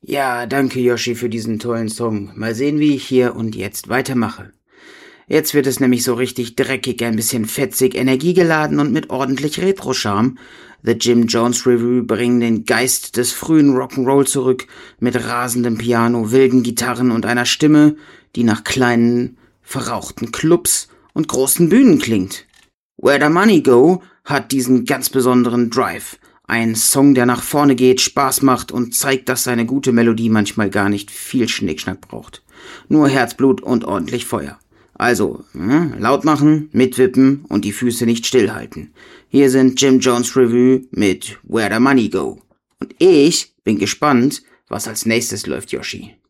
Ja, danke Yoshi für diesen tollen Song. Mal sehen, wie ich hier und jetzt weitermache. Jetzt wird es nämlich so richtig dreckig, ein bisschen fetzig, energiegeladen und mit ordentlich Retro-Charme. The Jim Jones Revue bringen den Geist des frühen Rock'n'Roll zurück, mit rasendem Piano, wilden Gitarren und einer Stimme, die nach kleinen, verrauchten Clubs und großen Bühnen klingt. Where the Money Go hat diesen ganz besonderen Drive. Ein Song, der nach vorne geht, Spaß macht und zeigt, dass seine gute Melodie manchmal gar nicht viel Schnickschnack braucht. Nur Herzblut und ordentlich Feuer. Also, laut machen, mitwippen und die Füße nicht stillhalten. Hier sind Jim Jones Revue mit Where the Money Go. Und ich bin gespannt, was als nächstes läuft, Yoshi.